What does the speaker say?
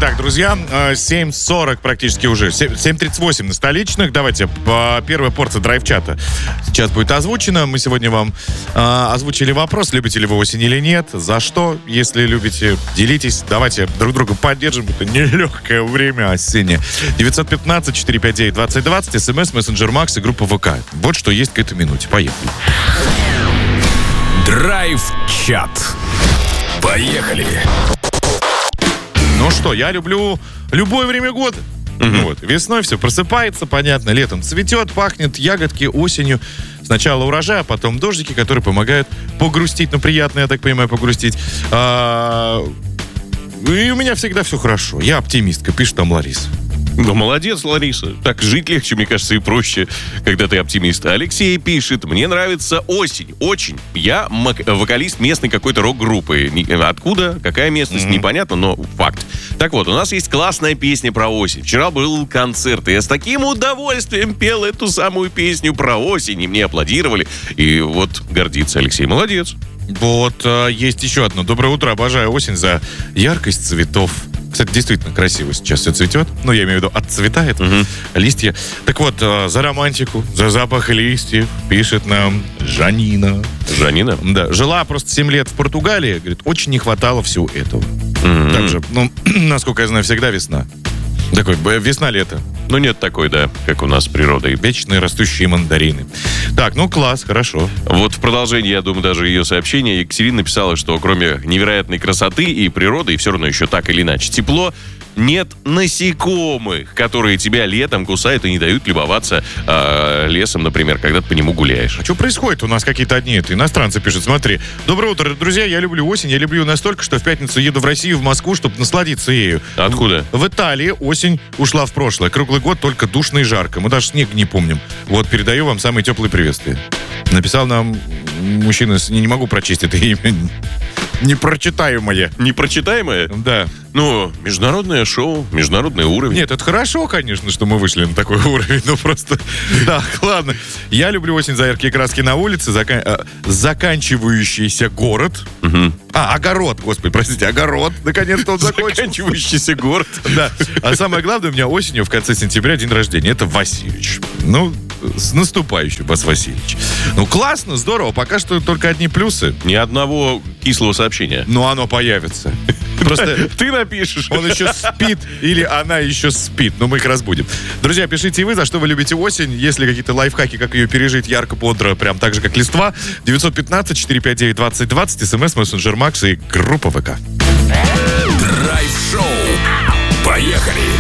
Итак, друзья, 7:40 практически уже, 7:38 на столичных. Давайте, первая порция драйв-чата сейчас будет озвучена. Мы сегодня вам озвучили вопрос, любите ли вы осень или нет, за что, если любите, делитесь. Давайте друг друга поддержим, это нелегкое время осеннее. 915-459-2020, смс, мессенджер Макс и группа ВК. Вот что есть к этой минуте. Поехали. Драйв-чат. Поехали. Ну что, я люблю любое время года. Вот. Весной все просыпается, понятно, летом цветет, пахнет, ягодки, осенью. Сначала урожай, а потом дождики, которые помогают погрустить. Ну, приятно, я так понимаю, погрустить. И у меня всегда все хорошо. Я оптимистка, пишет там Лариса. Ну, молодец, Лариса. Так жить легче, мне кажется, и проще, когда ты оптимист. Алексей пишет: мне нравится осень. Очень. Я вокалист местной какой-то рок-группы. Откуда? Какая местность? Непонятно, но факт. Так вот, у нас есть классная песня про осень. Вчера был концерт, и я с таким удовольствием пел эту самую песню про осень, и мне аплодировали. И вот гордится Алексей. Молодец. Вот, есть еще одно. Доброе утро, обожаю осень за яркость цветов. Кстати, действительно красиво сейчас все цветет. Ну, я имею в виду, отцветает листья. Так вот, за романтику, за запах листьев пишет нам Жанина. Жанина? Да, жила просто 7 лет в Португалии. Говорит, очень не хватало всего этого. Также, ну, насколько я знаю, всегда весна. Такой, весна-лето. Ну, нет такой, да, как у нас с природой. Вечные растущие мандарины. Так, ну класс, хорошо. Вот в продолжении, я думаю, даже ее сообщения, Екатерина написала, что кроме невероятной красоты и природы, и все равно еще так или иначе тепло, нет насекомых, которые тебя летом кусают и не дают любоваться лесом, например, когда ты по нему гуляешь. А что происходит? У нас какие-то одни иностранцы пишут. Смотри. Доброе утро, друзья. Я люблю осень. Я люблю ее настолько, что в пятницу еду в Россию, в Москву, чтобы насладиться ею. Откуда? В Италии осень ушла в прошлое. Круглый год только душно и жарко. Мы даже снег не помним. Вот, передаю вам самые теплые приветствия. Написал нам мужчина, не могу прочесть это имя. Непрочитаемое. Непрочитаемое? Да. Ну, международное шоу, международный уровень. Нет, это хорошо, конечно, что мы вышли на такой уровень, но просто... Да, ладно. Я люблю осень за яркие краски на улице, заканчивающийся город. Огород, господи, простите, огород. Наконец-то он закончился. Заканчивающийся город. Да. А самое главное, у меня осенью в конце сентября день рождения. Это Васильевич. Ну, с наступающим, Вас Васильевич. Ну, классно, здорово. Пока что только одни плюсы. Ни одного кислого сообщения. Но оно появится. Просто ты напишешь. Он еще спит или она еще спит. Но мы их разбудим. Друзья, пишите и вы, за что вы любите осень. Если какие-то лайфхаки, как ее пережить ярко, бодро, прям так же, как листва. 915-459-2020, смс, мессенджер Макс и группа ВК. Драйв-шоу. Поехали.